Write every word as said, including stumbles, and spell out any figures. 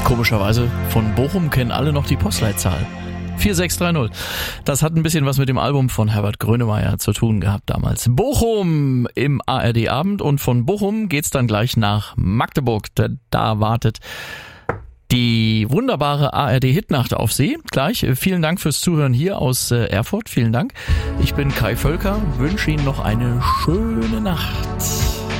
Komischerweise, von Bochum kennen alle noch die Postleitzahl. vier sechs drei null. Das hat ein bisschen was mit dem Album von Herbert Grönemeyer zu tun gehabt damals. Bochum im A R D Abend, und von Bochum geht's dann gleich nach Magdeburg. Da, da wartet die wunderbare A R D Hitnacht auf Sie. Gleich, vielen Dank fürs Zuhören hier aus äh, Erfurt. Vielen Dank. Ich bin Kai Völker, wünsche Ihnen noch eine schöne Nacht.